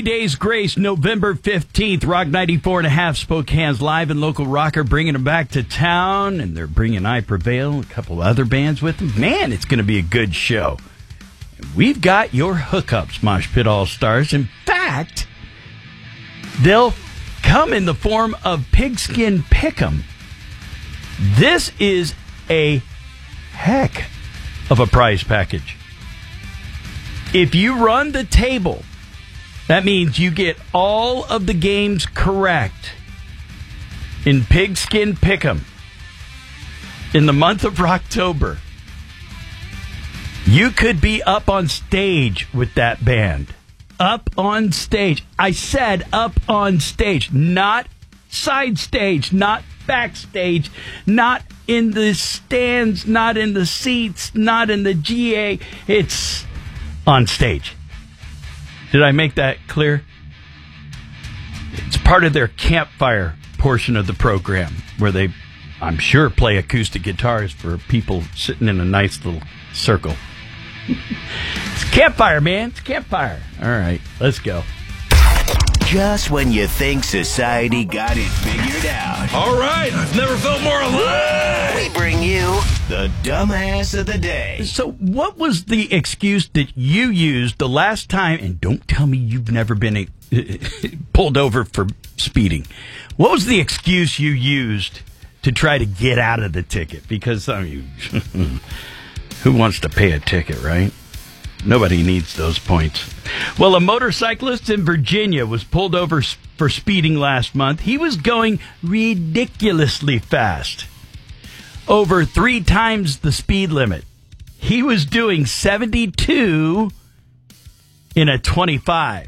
3 days grace, November 15th. Rock 94.5, Spokane's live and local rocker, bringing them back to town. And they're bringing I Prevail, a couple other bands with them. Man, it's going to be a good show. We've got your hookups, Mosh Pit All-Stars. In fact, they'll come in the form of Pigskin Pick'em. This is a heck of a prize package. If you run the table, that means you get all of the games correct in Pigskin Pick'em in the month of October. You could be up on stage with that band. Up on stage. I said up on stage, not side stage, not backstage, not in the stands, not in the seats, not in the GA. It's on stage. Did I make that clear? It's part of their campfire portion of the program where they, I'm sure, play acoustic guitars for people sitting in a nice little circle. It's campfire, man. It's campfire. All right, let's go. Just when you think society got it figured out. All right, I've never felt more alive. We bring you the dumbass of the day. So what was the excuse that you used the last time, and don't tell me you've never been pulled over for speeding. What was the excuse you used to try to get out of the ticket? Because, I mean, who wants to pay a ticket, right? Nobody needs those points. Well, a motorcyclist in Virginia was pulled over for speeding last month. He was going ridiculously fast, over 3 times the speed limit. He was doing 72 in a 25.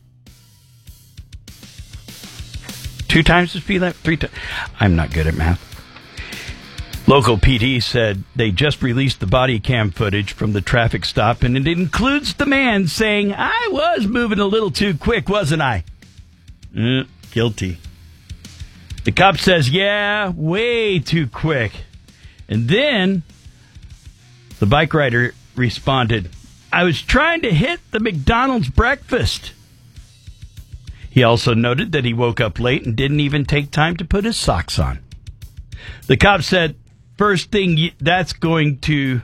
2 times the speed limit? 3 times. I'm not good at math. Local PD said they just released the body cam footage from the traffic stop, and it includes the man saying, "I was moving a little too quick, wasn't I?" Guilty. The cop says, "Yeah, way too quick." And then the bike rider responded, "I was trying to hit the McDonald's breakfast." He also noted that he woke up late and didn't even take time to put his socks on. The cop said, the first thing that's going to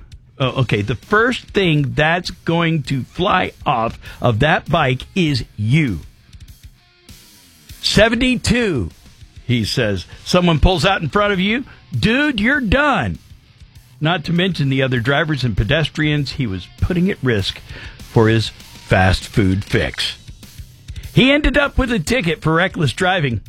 fly off of that bike is you. 72, he says. Someone pulls out in front of you, dude, you're done. Not to mention the other drivers and pedestrians he was putting at risk for his fast food fix. He ended up with a ticket for reckless driving.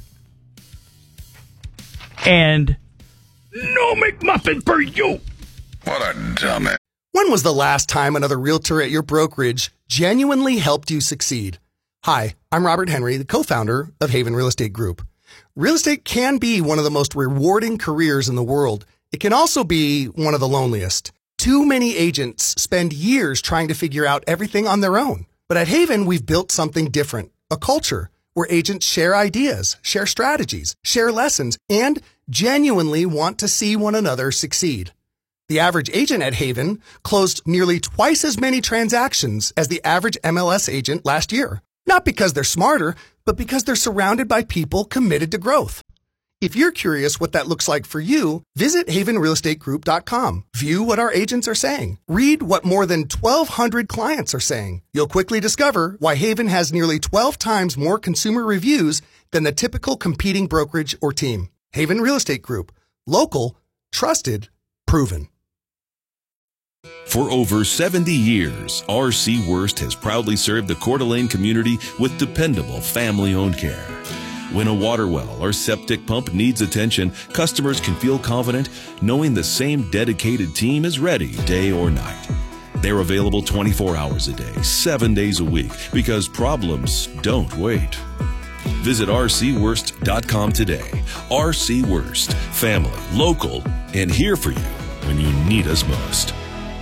And no McMuffin for you. What a dumbass. When was the last time another realtor at your brokerage genuinely helped you succeed? Hi, I'm Robert Henry, the co-founder of Haven Real Estate Group. Real estate can be one of the most rewarding careers in the world. It can also be one of the loneliest. Too many agents spend years trying to figure out everything on their own. But at Haven, we've built something different, a culture where agents share ideas, share strategies, share lessons, and genuinely want to see one another succeed. The average agent at Haven closed nearly twice as many transactions as the average MLS agent last year. Not because they're smarter, but because they're surrounded by people committed to growth. If you're curious what that looks like for you, visit havenrealestategroup.com. View what our agents are saying. Read what more than 1,200 clients are saying. You'll quickly discover why Haven has nearly 12 times more consumer reviews than the typical competing brokerage or team. Haven Real Estate Group. Local, trusted, proven. For over 70 years, R.C. Worst has proudly served the Coeur d'Alene community with dependable family-owned care. When a water well or septic pump needs attention, customers can feel confident knowing the same dedicated team is ready day or night. They're available 24 hours a day, 7 days a week, because problems don't wait. Visit rcworst.com today. RC Worst, family, local, and here for you when you need us most.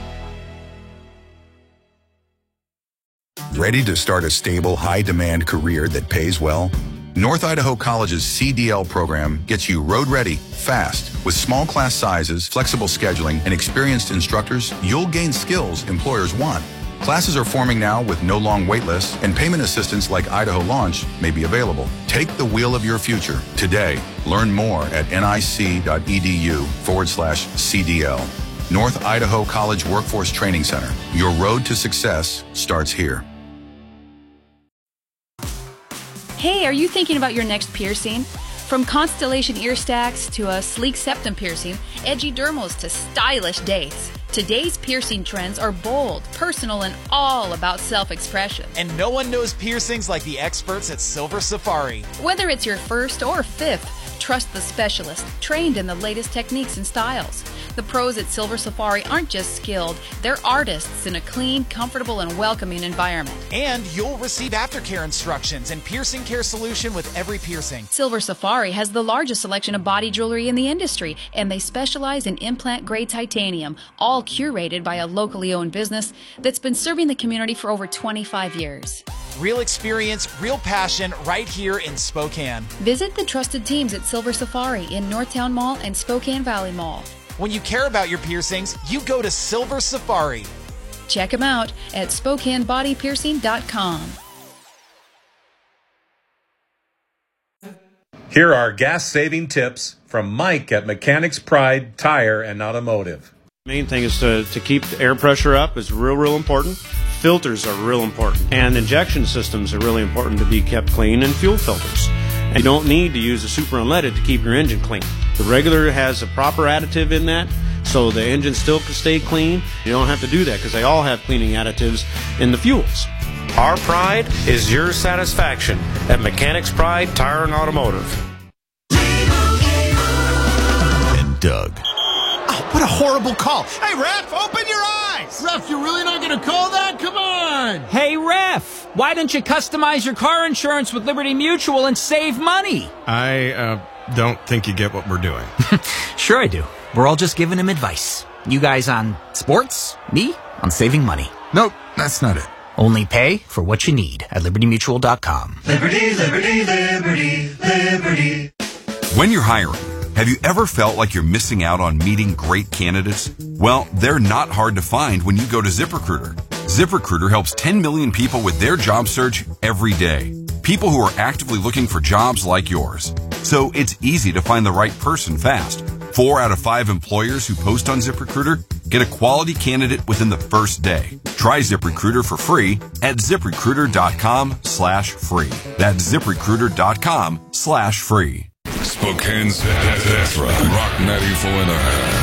Ready to start a stable, high-demand career that pays well? North Idaho College's CDL program gets you road-ready, fast. With small class sizes, flexible scheduling, and experienced instructors, you'll gain skills employers want. Classes are forming now with no long wait lists, and payment assistance like Idaho Launch may be available. Take the wheel of your future today. Learn more at nic.edu/CDL. North Idaho College Workforce Training Center. Your road to success starts here. Hey, are you thinking about your next piercing? From Constellation ear stacks to a sleek septum piercing, edgy dermals to stylish dates, today's piercing trends are bold, personal, and all about self-expression. And no one knows piercings like the experts at Silver Safari. Whether it's your first or fifth, trust the specialist, trained in the latest techniques and styles. The pros at Silver Safari aren't just skilled, they're artists in a clean, comfortable, and welcoming environment. And you'll receive aftercare instructions and piercing care solution with every piercing. Silver Safari has the largest selection of body jewelry in the industry, and they specialize in implant-grade titanium, all curated by a locally owned business that's been serving the community for over 25 years. Real experience, real passion, right here in Spokane. Visit the trusted teams at Silver Safari in Northtown Mall and Spokane Valley Mall. When you care about your piercings, you go to Silver Safari. Check them out at SpokaneBodyPiercing.com. Here are gas-saving tips from Mike at Mechanics Pride Tire and Automotive. Main thing is to keep the air pressure up is real important. Filters are real important. And injection systems are really important to be kept clean, and fuel filters. And you don't need to use a super unleaded to keep your engine clean. The regular has a proper additive in that, so the engine still can stay clean. You don't have to do that because they all have cleaning additives in the fuels. Our pride is your satisfaction at Mechanics Pride Tire and Automotive. And Doug. Oh, what a horrible call. Hey, Ref, open your eyes. Ref, you're really not going to call that? Come on. Hey, Ref, why don't you customize your car insurance with Liberty Mutual and save money? I don't think you get what we're doing. Sure I do. We're all just giving him advice. You guys on sports, me on saving money. Nope, that's not it. Only pay for what you need at libertymutual.com. Liberty, liberty, liberty, liberty. When you're hiring, have you ever felt like you're missing out on meeting great candidates? Well, they're not hard to find when you go to ZipRecruiter. ZipRecruiter helps 10 million people with their job search every day. People who are actively looking for jobs like yours. So it's easy to find the right person fast. 4 out of 5 employers who post on ZipRecruiter get a quality candidate within the first day. Try ZipRecruiter for free at ZipRecruiter.com/free. That's ZipRecruiter.com/free. Spokane's Death Rock 94.5.